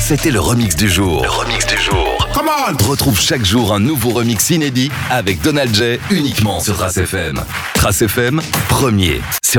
C'était le remix du jour. Come on! Retrouve chaque jour un nouveau remix inédit avec Donald J uniquement sur Trace FM. Trace FM, premier sur